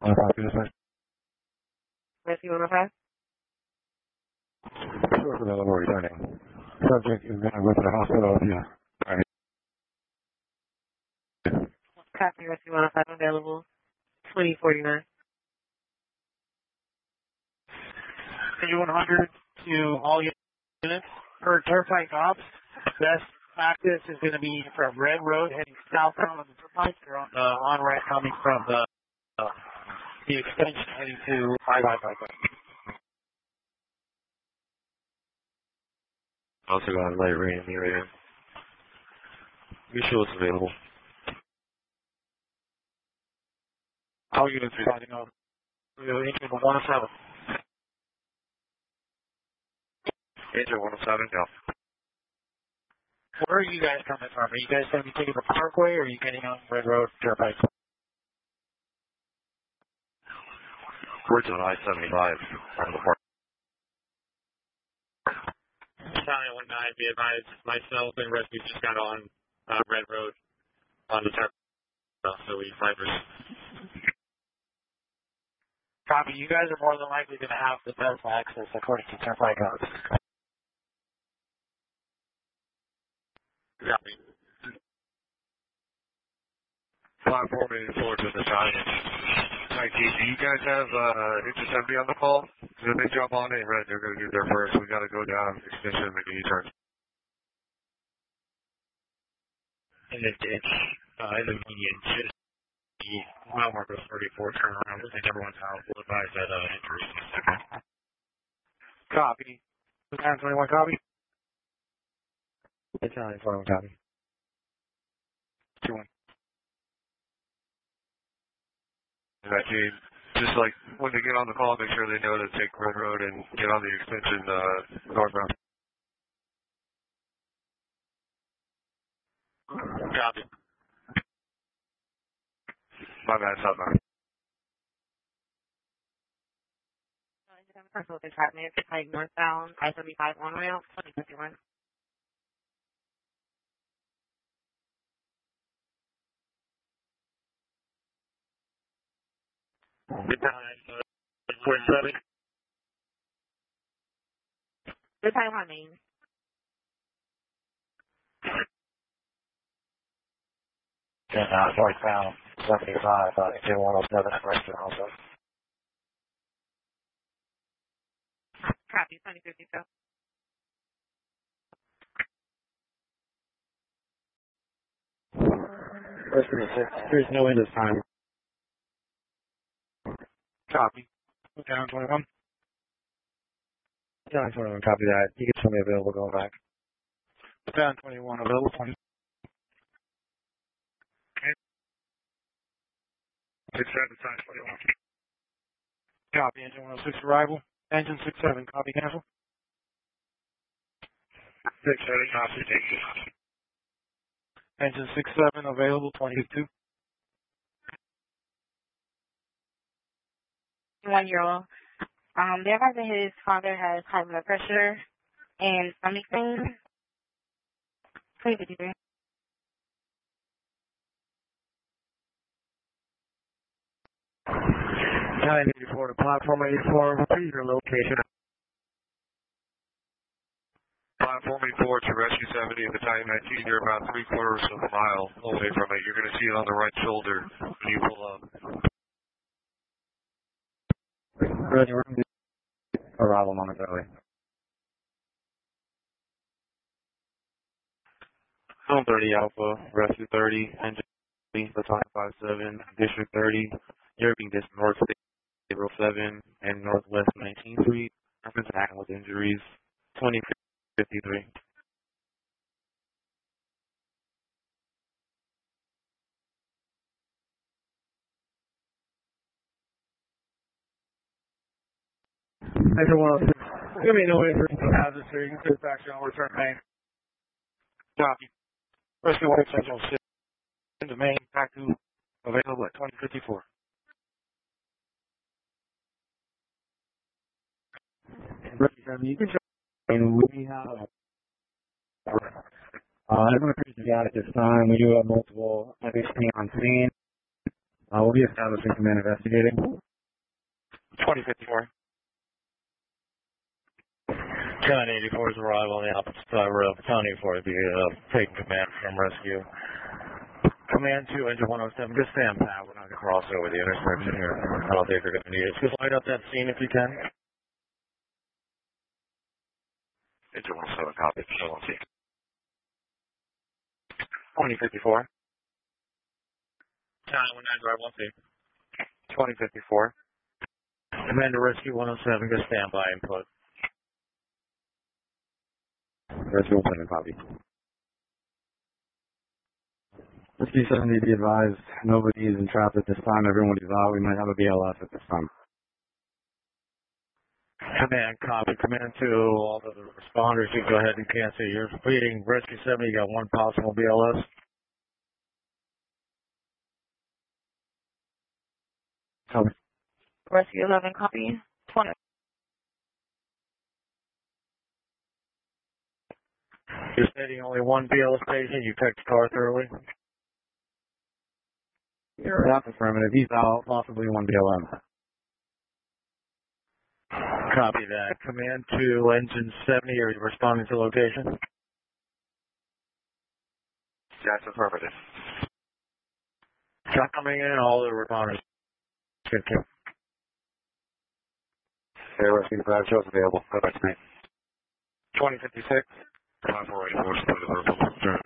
Rescue 105. Sure, available returning. Subject is going to go to the hospital if you. Copy, Rescue 105 available. 2049. 100 to all units. For Turnpike Ops, best practice is going to be from Red Road heading southbound on the Turnpike. They're on the on-ramp coming from the extension heading to I-555. Also got a light rain in the area. Visual is available. All units residing over. Engine 107. Engine 107, yeah. Where are you guys coming from? Are you guys going to be taking the Parkway or are you getting on Red Road Turnpike? We're to I-75 on the park. County 19, be advised, myself and Rescue just got on Red Road on the Turnpike, so we fibers. Copy. You guys are more than likely going to have the best access according to Turnpike Ops. Copy. Platform 84 to the side. Hi, do you guys have Engine 70 on the call? So if they jump on it, red, they're going to get there first. We got to go down extension and make a U-turn. In the ditch, in the median, should be mile marker 34 turnaround. I think everyone's out. We'll advise that entry in a second. Copy. Lieutenant 21, copy. Lieutenant 21, copy. 2-1. Actually, just like when they get on the call, make sure they know to take Red Road and get on the extension northbound. Copy. My bad, southbound. Personal department, like northbound, I-75 on rail, 2051. Good time. 47. Good time on main. Northbound 75, engine 107, Western also. Copy, 2052. Western 6. There's no end this time. Copy. Lieutenant 21. Yeah, 21, copy that. You get somebody available going back. Lieutenant 21, available 20. Okay. 67, sign 21. Copy, engine 106 arrival. Engine 67, copy, cancel. 67, copy, take it. Engine 67, available 22. 1-year-old. The advisor that his father has high blood pressure and stomach pain. 2053. 984 to platform 84, repeat your location. Platform 84 to rescue 70 at battalion 19, you're about 3/4 of a mile away from it. You're going to see it on the right shoulder when you pull up. Ready, we're going to arrival momentarily. 30 Alpha, Rescue 30, Engine Battalion 57, District 30, European District North State 07, and Northwest 19th Street. Reference acting with injuries, 2053. Engine 106. Give me no interest in hazards here. You can sit back on return main. Copy. Rescue 106, Engine 6. Into main, back to available at 2054. You can and we have everyone appears to be out at this time. We do have multiple FHP on scene. We'll be establishing command investigating. 2054. 1084's arrival on the opposite side of Battalion 4 will be taking command from rescue. Command 2, engine 107, just stand pat. We're not going to cross over the intersection here. I don't think they're going to need it. Just light up that scene if you can. Engine 107, copy. Show on scene. 2054. 1019, drive 1C. 2054. Commander Rescue 107, just stand by input. Rescue 107, copy. Rescue 70, be advised, nobody is entrapped at this time. Everyone is out. We might have a BLS at this time. Command, copy. Command 2, all of the responders, you go ahead and cancel. You're reading Rescue 70, you got one possible BLS. Copy. Rescue 11, copy. 20. You're stating only one BLS patient. You checked the car thoroughly. That's affirmative. He's out, possibly one BLM. Copy that. Command 2, engine 70, are you responding to location? That's affirmative. Coming in, all the responders. Good. Okay, Rescue 5 shows available. Go back to me. 2056. 5484, split the verbal.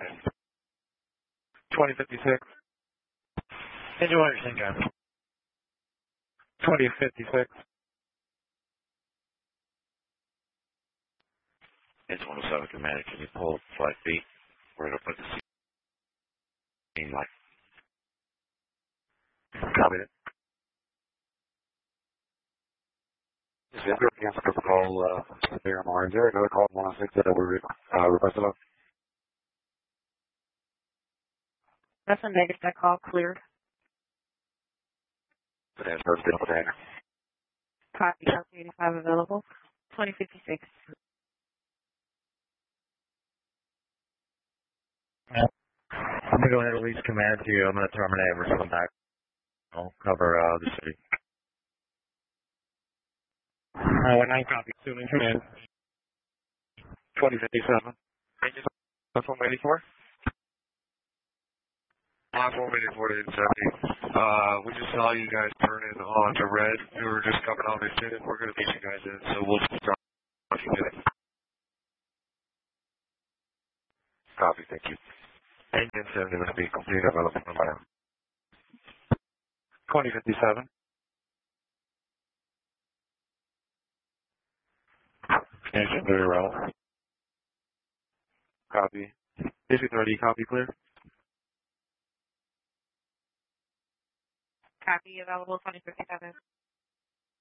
2056. Engine 1, you're guys. 2056. Engine 107, Commander, can you pull flight feet? We're going to put the scene like. Copy it. Is there a cancel for call AMR? Is there another call 106 that we requested of? That's a negative. That call cleared. That's first deal with Dagger. Copy. Delta 85 available. 2056. I'm going to go ahead and release command to you. I'm going to terminate and respond back. I'll cover the city. 19 copy. Soon in command. 2057. Engine 184. Platform 84 to 870. We just saw you guys turning on to red. We were just coming on this in. We're going to meet you guys in, so we'll just drop you in. Copy, thank you. Engine 70 will be complete available from my 2057. Engine very well. Copy. Issue 30, copy clear. Copy available. 2057.